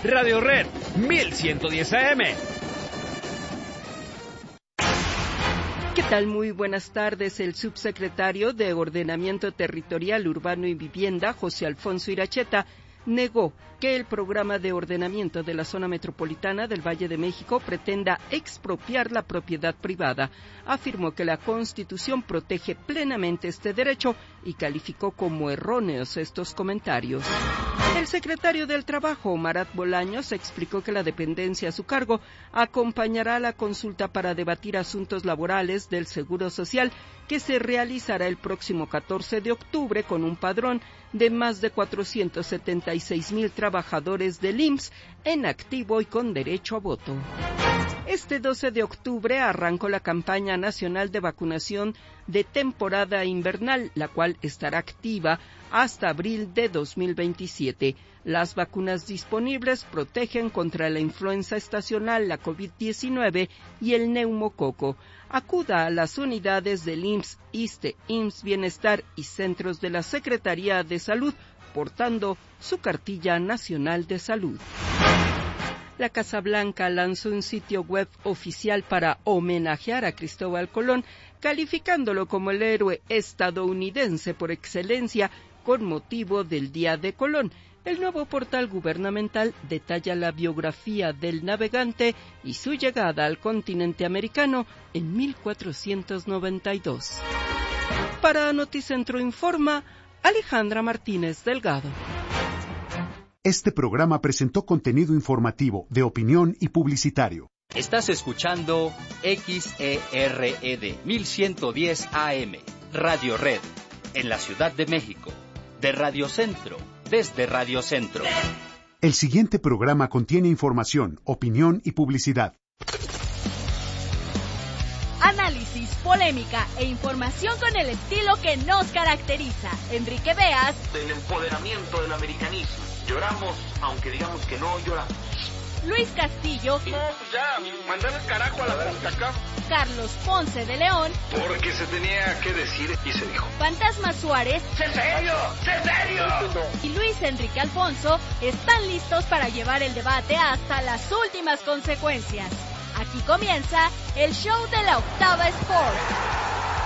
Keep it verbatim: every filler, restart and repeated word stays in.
Radio Red mil ciento diez A M. ¿Qué tal? Muy buenas tardes. El subsecretario de Ordenamiento Territorial, Urbano y Vivienda, José Alfonso Iracheta, negó que el programa de ordenamiento de la zona metropolitana del Valle de México pretenda expropiar la propiedad privada. Afirmó que la Constitución protege plenamente este derecho y calificó como erróneos estos comentarios. El secretario del Trabajo, Marat Bolaños, explicó que la dependencia a su cargo acompañará a la consulta para debatir asuntos laborales del Seguro Social, que se realizará el próximo catorce de octubre con un padrón de más de cuatrocientos setenta y seis mil trabajadores del I M S S en activo y con derecho a voto. Este doce de octubre arrancó la campaña nacional de vacunación de temporada invernal, la cual estará activa hasta abril de dos mil veintisiete. Las vacunas disponibles protegen contra la influenza estacional, la COVID diecinueve y el neumococo. Acuda a las unidades del I M S S, ISSSTE, I M S S Bienestar y centros de la Secretaría de Salud, portando su cartilla nacional de salud. La Casa Blanca lanzó un sitio web oficial para homenajear a Cristóbal Colón, calificándolo como el héroe estadounidense por excelencia con motivo del Día de Colón. El nuevo portal gubernamental detalla la biografía del navegante y su llegada al continente americano en mil cuatrocientos noventa y dos. Para Noticentro Informa, Alejandra Martínez Delgado. Este programa presentó contenido informativo, de opinión y publicitario. Estás escuchando X E R E D mil ciento diez A M, Radio Red, en la Ciudad de México, de Radio Centro, desde Radio Centro. El siguiente programa contiene información, opinión y publicidad. Análisis, polémica e información con el estilo que nos caracteriza. Enrique Beas. Del empoderamiento del americanismo. Lloramos, aunque digamos que no lloramos. Luis Castillo. No, pues ya, mandar el carajo a la acá. Carlos Ponce de León. Porque se tenía que decir y se dijo. Fantasma Suárez. ¡Sé serio! ¡Sé serio! Y Luis Enrique Alfonso están listos para llevar el debate hasta las últimas consecuencias. Aquí comienza el show de la Octava Sport.